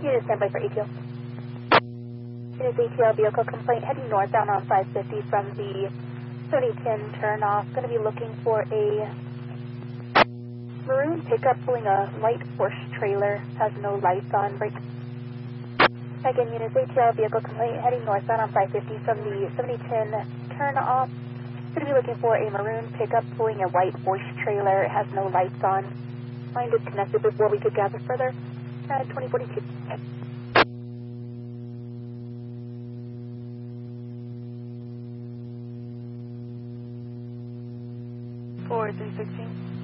Unit standby for ATL. Unit ATL vehicle complaint heading northbound on 550 from the 7010 turnoff. Going to be looking for a maroon pickup pulling a light Porsche trailer. Has no lights on. Brake. Again, Unit ATL vehicle complaint heading northbound on 550 from the 7010 turnoff. Going to be looking for a maroon pickup pulling a white Porsche trailer. Has no lights on. Line disconnected before we could gather further. 2042. 4316.